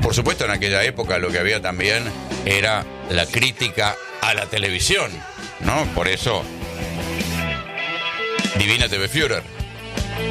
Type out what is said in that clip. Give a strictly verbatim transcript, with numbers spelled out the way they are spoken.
Por supuesto, en aquella época lo que había también era la crítica a la televisión, ¿no? Por eso, Divina T V Führer.